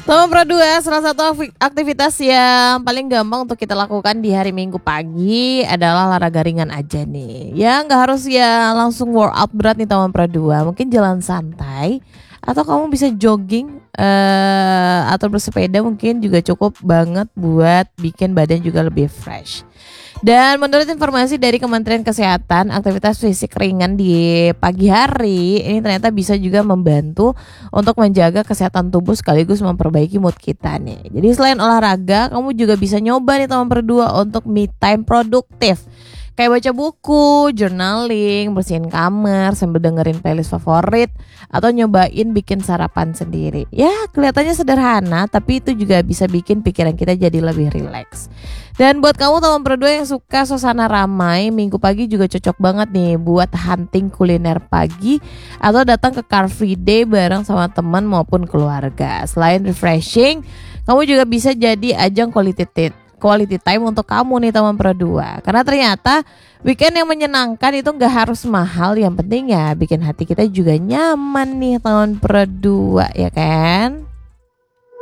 Teman Pro 2, salah satu aktivitas yang paling gampang untuk kita lakukan di hari Minggu pagi adalah olahraga ringan aja nih. Ya nggak harus ya langsung workout berat nih teman Pro 2. Mungkin jalan santai atau kamu bisa jogging atau bersepeda mungkin juga cukup banget buat bikin badan juga lebih fresh. Dan menurut informasi dari Kementerian Kesehatan, aktivitas fisik ringan di pagi hari ini ternyata bisa juga membantu untuk menjaga kesehatan tubuh sekaligus memperbaiki mood kita nih. Jadi selain olahraga, kamu juga bisa nyoba nih teman berdua untuk me time produktif. Kayak baca buku, journaling, bersihin kamar sambil dengerin playlist favorit, atau nyobain bikin sarapan sendiri. Ya kelihatannya sederhana, tapi itu juga bisa bikin pikiran kita jadi lebih rileks. Dan buat kamu teman berdua yang suka suasana ramai, minggu pagi juga cocok banget nih buat hunting kuliner pagi atau datang ke Car Free Day bareng sama teman maupun keluarga. Selain refreshing, kamu juga bisa jadi ajang quality time untuk kamu nih teman Pro 2. Karena ternyata weekend yang menyenangkan itu gak harus mahal, yang penting ya bikin hati kita juga nyaman nih teman Pro 2, ya kan?